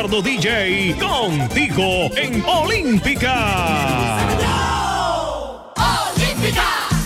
Ricardo DJ, contigo en Olímpica. ¡Olímpica!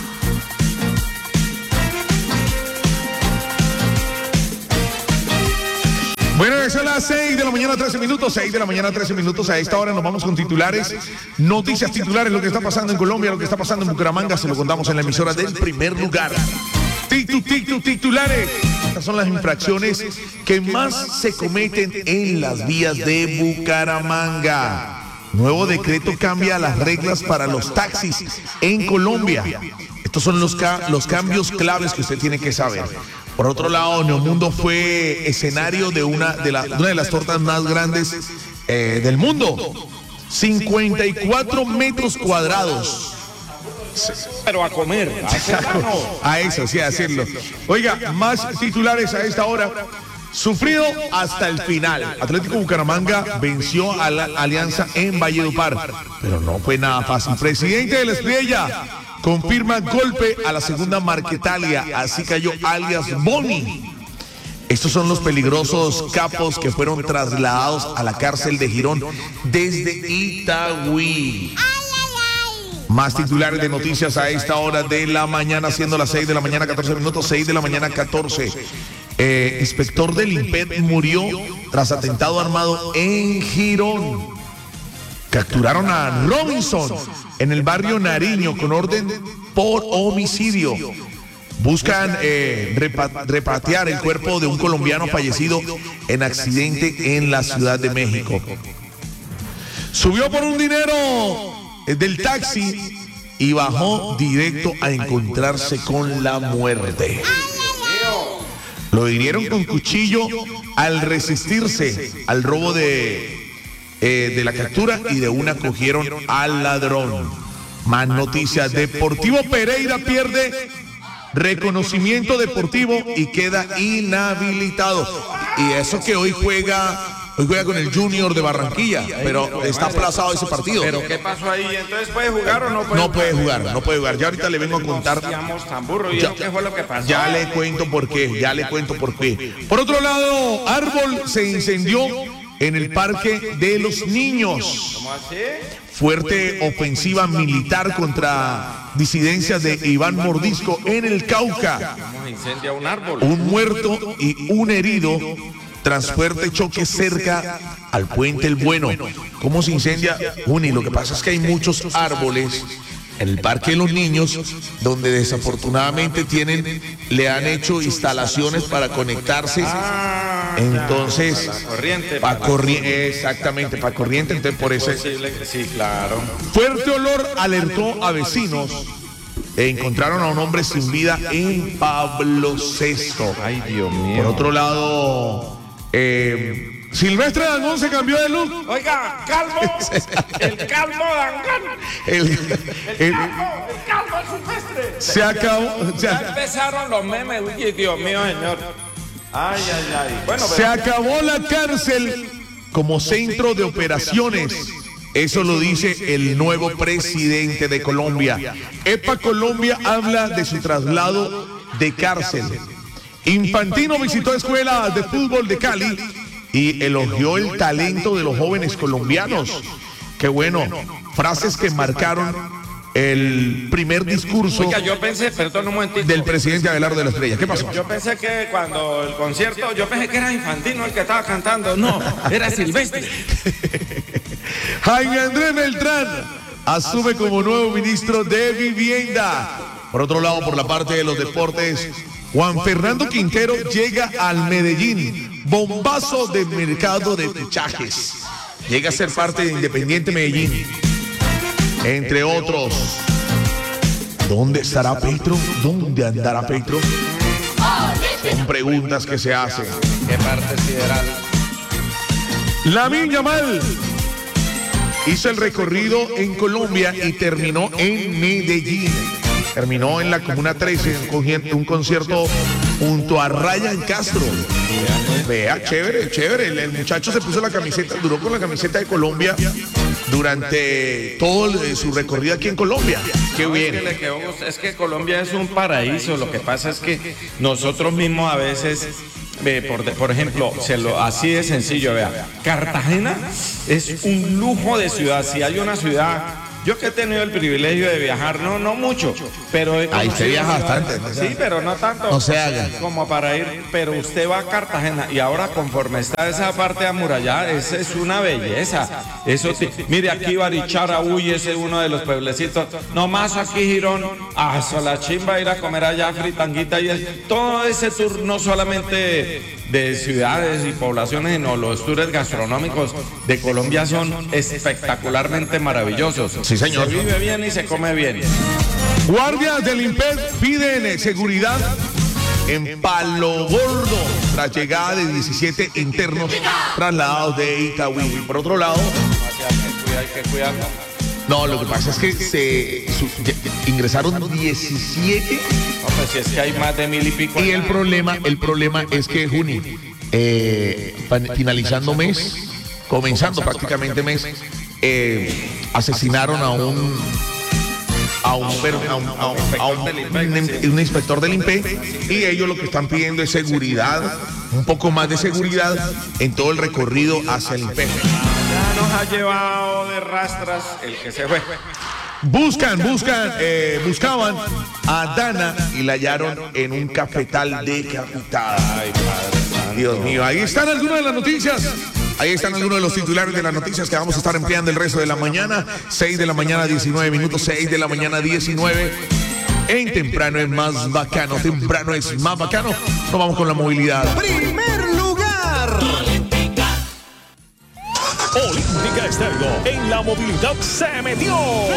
Bueno, son las 6 de la mañana, 13 minutos. 6 de la mañana, 13 minutos. A esta hora nos vamos con titulares, noticias titulares, lo que está pasando en Colombia, lo que está pasando en Bucaramanga. Se lo contamos en la emisora del primer lugar. Titulares. Estas son las infracciones que más se cometen en las vías de Bucaramanga. Nuevo decreto cambia las reglas para los taxis en Colombia. Estos son los cambios claves que usted tiene que saber. Por otro lado, Neomundo fue escenario de una de las tortas más grandes del mundo. 54 metros cuadrados. Pero a comer. A eso, sí, a decirlo. Oiga, más titulares a esta hora. Sufrido hasta el final. Atlético Bucaramanga venció a la Alianza en Valledupar, pero no fue nada fácil. Presidente de la Estrella confirma golpe a la segunda Marquetalia, así cayó alias Boni. Estos son los peligrosos capos que fueron trasladados a la cárcel de Girón desde Itagüí. Más titulares de noticias a esta hora de la mañana, siendo las 6 de la mañana, 14 minutos, 6 de la mañana, 14. Inspector del INPET murió tras atentado armado en Girón. Capturaron a Robinson en el barrio Nariño con orden por homicidio. Buscan repatriar el cuerpo de un colombiano fallecido en accidente en la Ciudad de México. Subió por un dinero del taxi y bajó directo a encontrarse con la muerte. Lo hirieron con cuchillo al resistirse al robo de la captura y de una cogieron al ladrón. Más noticias. Deportivo Pereira pierde reconocimiento deportivo y queda inhabilitado. Y eso que hoy juega con el Junior de Barranquilla, pero está aplazado ese partido. ¿Pero qué pasó ahí? ¿Entonces puede jugar o no puede? No puede jugar, no puede jugar. Ya ahorita le vengo a contar. Tan burro. ¿Y qué fue lo que pasó? Ya le cuento por qué. Por otro lado, árbol se incendió en el Parque de los Niños. ¿Cómo así? Fuerte ofensiva militar contra disidencias de Iván Mordisco en el Cauca. ¿Cómo se incendia un árbol? Un muerto y un herido tras fuerte choque cerca al Puente El Bueno. ¿Cómo se incendia? Uni, lo que pasa es que hay muchos árboles en el Parque de los Niños donde desafortunadamente le han hecho instalaciones para conectarse. Entonces, para corriente. Exactamente, para corriente. Entonces, por eso. Sí, claro. Fuerte olor alertó a vecinos. Encontraron a un hombre sin vida en Pablo VI. Ay, Dios mío. Por otro lado, Silvestre Dangond se cambió de look. Oiga, calvo. El calvo Dangond. El calvo Silvestre. Se acabó. Ya empezaron los memes. Uy, Dios mío, señor. Ay. Bueno, se acabó la cárcel como centro de operaciones. Eso lo dice el nuevo presidente de Colombia. EPA Colombia habla de su traslado de cárcel. Infantino visitó escuelas de fútbol de Cali y elogió el talento de los jóvenes colombianos. Qué bueno, frases que marcaron el primer discurso. Oiga, yo pensé, perdón un momentito, del presidente Abelardo de la Estrella. ¿Qué pasó? Yo pensé que cuando el concierto, yo pensé que era Infantino el que estaba cantando. No, era Silvestre. Jaime Andrés Beltrán asume como nuevo ministro de Vivienda. Por otro lado, por la parte de los deportes, Juan Fernando Quintero llega al Medellín. Bombazo de mercado de fichajes. Llega a ser parte de Independiente Medellín. Entre otros. ¿Dónde estará Petro? ¿Dónde andará Petro? Son preguntas que se hacen. ¿Qué parte sideral? Lamine Yamal hizo el recorrido en Colombia y terminó en Medellín. Terminó en la Comuna 13, un concierto junto a Ryan Castro. Vea, chévere. El muchacho se puso la camiseta, duró con la camiseta de Colombia durante todo su recorrido aquí en Colombia. Qué bien. Es que Colombia es un paraíso. Lo que pasa es que nosotros mismos a veces por ejemplo, así de sencillo, vea. Cartagena es un lujo de ciudad. Si hay una ciudad... Yo que he tenido el privilegio de viajar, no mucho, pero... Ahí se viaja bastante, ¿no? Sí, pero no tanto no se haga. Como para ir, pero usted va a Cartagena y ahora conforme está esa parte amurallada, esa es una belleza. Mire, aquí Barichara, uy, ese es uno de los pueblecitos, nomás aquí Girón, la chimba, ir a comer allá fritanguita y todo ese tour, no solamente de ciudades y poblaciones, sino los tours gastronómicos de Colombia son espectacularmente maravillosos. Sí, señor. Se vive bien y se come bien. Guardias del IMPED piden seguridad en Palo Gordo tras llegada de 17 internos trasladados de Itagüí. Por otro lado, Hay que cuidarlo. no, lo que pasa es que ingresaron 17 No, pues si es que hay más de 1000 y pico. y el problema es que Juni, finalizando mes, comenzando prácticamente mes, asesinaron a un inspector del INPE y ellos lo que están pidiendo es seguridad, un poco más de seguridad en todo el recorrido hacia el INPE. Ya nos ha llevado de rastras el que se fue. Buscaban a Dana y la hallaron en un cafetal decapitada. Ay, Padre Santo. Dios mío, ahí están algunas de las noticias. Ahí están algunos de los titulares de las noticias que vamos a estar empleando el resto de la mañana. 6 de la mañana, 19 minutos, 6 de la mañana, 19. En Temprano es más bacano, temprano es más bacano. Nos vamos con la movilidad. Primer lugar. Olímpica Estéreo en la movilidad se metió.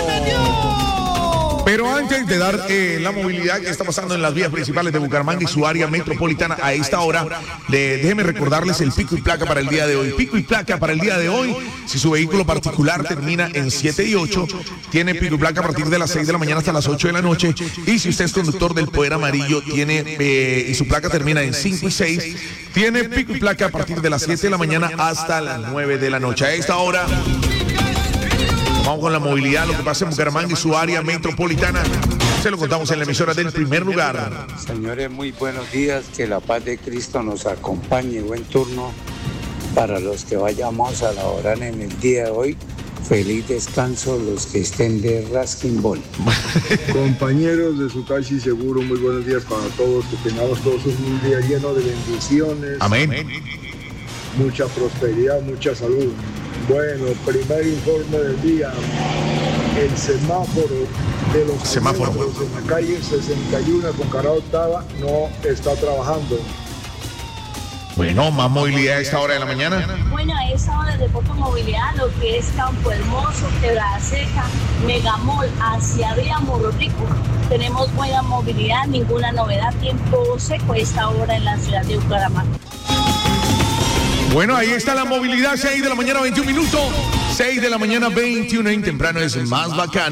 Pero antes de dar la movilidad que está pasando en las vías principales de Bucaramanga y su área metropolitana a esta hora, déjeme recordarles el pico y placa para el día de hoy. Pico y placa para el día de hoy, si su vehículo particular termina en 7 y 8, tiene pico y placa a partir de las 6 de la mañana hasta las 8 de la noche. Y si usted es conductor del Poder Amarillo y su placa termina en 5 y 6, tiene pico y placa a partir de las 7 de la mañana hasta las 9 de la noche. A esta hora... vamos con la movilidad, lo que pasa en Bucaramanga y su área metropolitana. Se lo contamos en la emisora del Primer Lugar. Señores, muy buenos días. Que la paz de Cristo nos acompañe. Buen turno para los que vayamos a laborar en el día de hoy. Feliz descanso los que estén de Raskin Ball. Compañeros de su Taxi Seguro, muy buenos días para todos. Que tengamos todos un día lleno de bendiciones. Amén. Mucha prosperidad, mucha salud. Bueno, primer informe del día. El semáforo de los semáforos en la calle 61 con Carrera Octava no está trabajando. Bueno, más movilidad a esta hora de la mañana. Bueno, a esta hora de poca movilidad, lo que es Campo Hermoso, Quebrada Seca, Megamol, hacia Vía Morro Rico, tenemos buena movilidad, ninguna novedad, tiempo seco a esta hora en la ciudad de Bucaramanga. Bueno, ahí está la movilidad, 6 de la mañana, 21 minutos. 6 de la mañana, 21 en Temprano es más bacano.